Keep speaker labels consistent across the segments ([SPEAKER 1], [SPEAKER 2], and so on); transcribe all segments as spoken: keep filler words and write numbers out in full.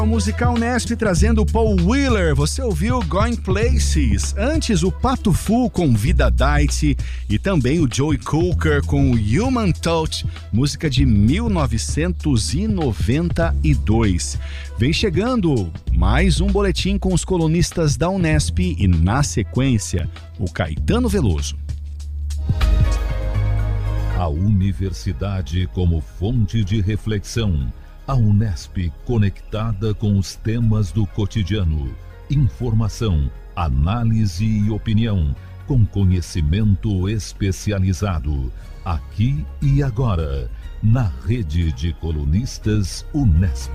[SPEAKER 1] O musical Nesp trazendo Paul Wheeler, você ouviu Going Places, antes o Pato Fu com Vida Dice e também o Joey Cocker com Human Touch, música de mil novecentos e noventa e dois. Vem chegando mais um boletim com os colunistas da Unesp e na sequência, o Caetano Veloso.
[SPEAKER 2] A universidade como fonte de reflexão. A Unesp conectada com os temas do cotidiano. Informação, análise e opinião, com conhecimento especializado. Aqui e agora, na rede de colunistas Unesp.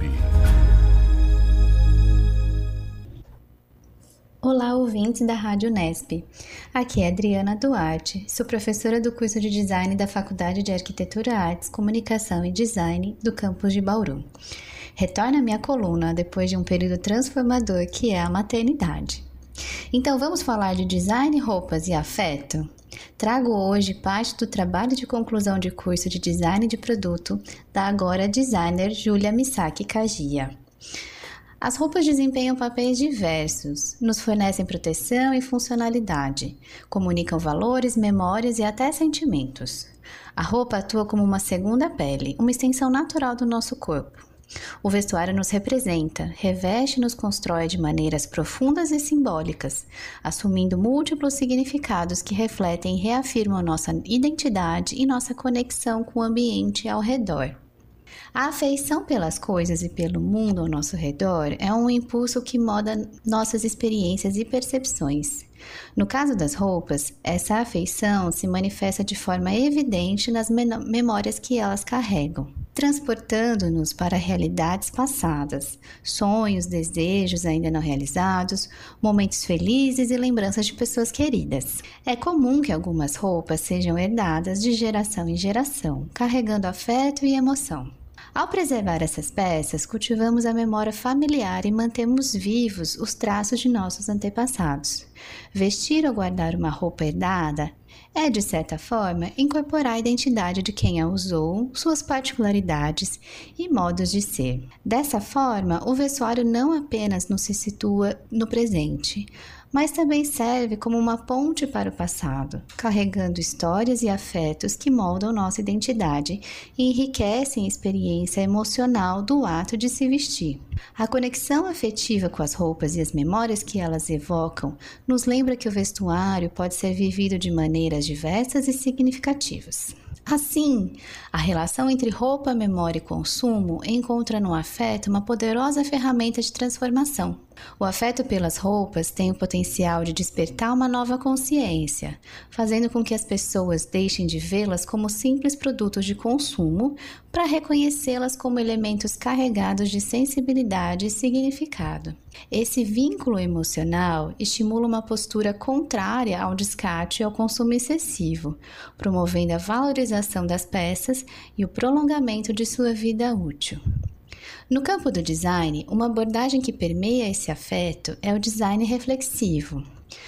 [SPEAKER 3] Olá, ouvintes da Rádio Unesp. Aqui é Adriana Duarte, sou professora do curso de Design da Faculdade de Arquitetura, Artes, Comunicação e Design do campus de Bauru. Retorno à minha coluna depois de um período transformador que é a maternidade. Então vamos falar de design, roupas e afeto? Trago hoje parte do trabalho de conclusão de curso de Design de Produto da agora designer Julia Misaki Kajiya. As roupas desempenham papéis diversos, nos fornecem proteção e funcionalidade, comunicam valores, memórias e até sentimentos. A roupa atua como uma segunda pele, uma extensão natural do nosso corpo. O vestuário nos representa, reveste e nos constrói de maneiras profundas e simbólicas, assumindo múltiplos significados que refletem e reafirmam nossa identidade e nossa conexão com o ambiente ao redor. A afeição pelas coisas e pelo mundo ao nosso redor é um impulso que molda nossas experiências e percepções. No caso das roupas, essa afeição se manifesta de forma evidente nas memórias que elas carregam, transportando-nos para realidades passadas, sonhos, desejos ainda não realizados, momentos felizes e lembranças de pessoas queridas. É comum que algumas roupas sejam herdadas de geração em geração, carregando afeto e emoção. Ao preservar essas peças, cultivamos a memória familiar e mantemos vivos os traços de nossos antepassados. Vestir ou guardar uma roupa herdada é, de certa forma, incorporar a identidade de quem a usou, suas particularidades e modos de ser. Dessa forma, o vestuário não apenas nos se situa no presente, mas também serve como uma ponte para o passado, carregando histórias e afetos que moldam nossa identidade e enriquecem a experiência emocional do ato de se vestir. A conexão afetiva com as roupas e as memórias que elas evocam nos lembra que o vestuário pode ser vivido de maneiras diversas e significativas. Assim, a relação entre roupa, memória e consumo encontra no afeto uma poderosa ferramenta de transformação. O afeto pelas roupas tem o potencial de despertar uma nova consciência, fazendo com que as pessoas deixem de vê-las como simples produtos de consumo para reconhecê-las como elementos carregados de sensibilidade e significado. Esse vínculo emocional estimula uma postura contrária ao descarte e ao consumo excessivo, promovendo a valorização das peças e o prolongamento de sua vida útil. No campo do design, uma abordagem que permeia esse afeto é o design reflexivo.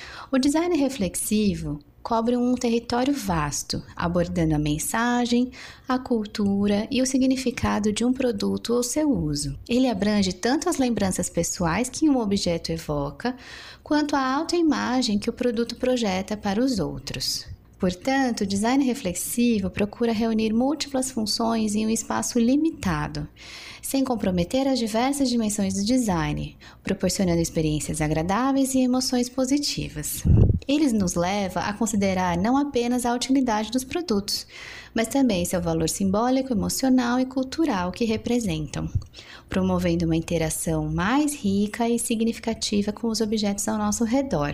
[SPEAKER 3] O design reflexivo cobre um território vasto, abordando a mensagem, a cultura e o significado de um produto ou seu uso. Ele abrange tanto as lembranças pessoais que um objeto evoca, quanto a autoimagem que o produto projeta para os outros. Portanto, o design reflexivo procura reunir múltiplas funções em um espaço limitado, sem comprometer as diversas dimensões do design, proporcionando experiências agradáveis e emoções positivas. Ele nos leva a considerar não apenas a utilidade dos produtos, mas também seu valor simbólico, emocional e cultural que representam, promovendo uma interação mais rica e significativa com os objetos ao nosso redor.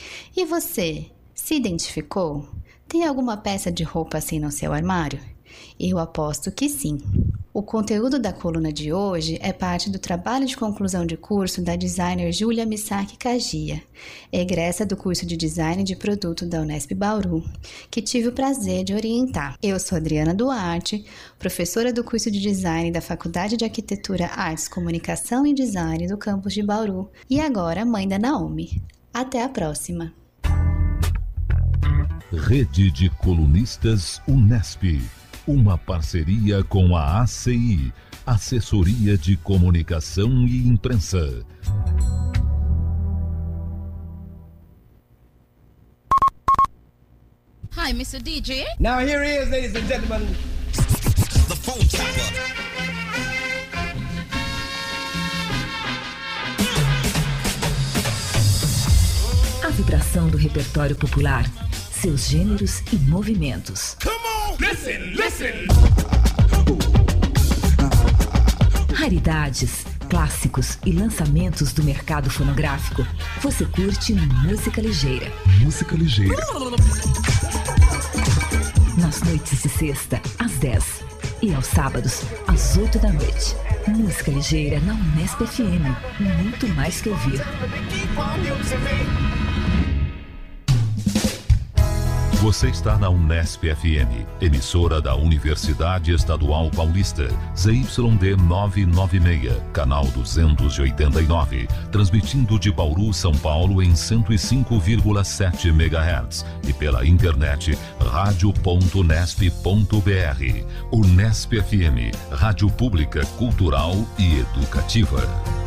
[SPEAKER 3] E você, se identificou? Tem alguma peça de roupa assim no seu armário? Eu aposto que sim. O conteúdo da coluna de hoje é parte do trabalho de conclusão de curso da designer Julia Misaki Kajiya, egressa do curso de Design de Produto da Unesp Bauru, que tive o prazer de orientar. Eu sou Adriana Duarte, professora do curso de Design da Faculdade de Arquitetura, Artes, Comunicação e Design do campus de Bauru e agora mãe da Naomi. Até a próxima!
[SPEAKER 2] Rede de Colunistas Unesp. Uma parceria com a A C I, Assessoria de Comunicação e Imprensa.
[SPEAKER 4] Hi, mister D J.
[SPEAKER 5] Now here he is, ladies and gentlemen.
[SPEAKER 6] The phone tapper.
[SPEAKER 7] A vibração do repertório popular, seus gêneros e movimentos.
[SPEAKER 6] Come on, listen, listen.
[SPEAKER 7] Raridades, clássicos e lançamentos do mercado fonográfico. Você curte música ligeira.
[SPEAKER 2] Música ligeira.
[SPEAKER 7] Nas noites de sexta, às dez. E aos sábados, às oito da noite. Música ligeira na Unesp F M. Muito mais que ouvir.
[SPEAKER 2] Você está na Unesp F M, emissora da Universidade Estadual Paulista, Z Y D novecentos e noventa e seis, canal duzentos e oitenta e nove, transmitindo de Bauru, São Paulo em cento e cinco vírgula sete megahertz e pela internet rádio ponto unesp ponto br. Unesp F M, rádio pública, cultural e educativa.